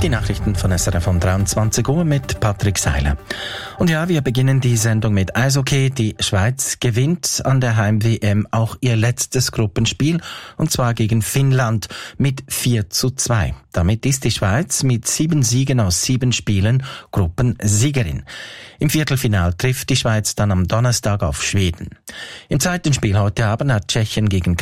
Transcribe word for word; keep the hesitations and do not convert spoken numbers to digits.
Die Nachrichten von S R F um dreiundzwanzig Uhr mit Patrick Seiler. Und ja, wir beginnen die Sendung mit Eishockey. Die Schweiz gewinnt an der Heim-W M auch ihr letztes Gruppenspiel, und zwar gegen Finnland mit vier zu zwei. Damit ist die Schweiz mit sieben Siegen aus sieben Spielen Gruppensiegerin. Im Viertelfinal trifft die Schweiz dann am Donnerstag auf Schweden. Im zweiten Spiel heute Abend hat Tschechien gegen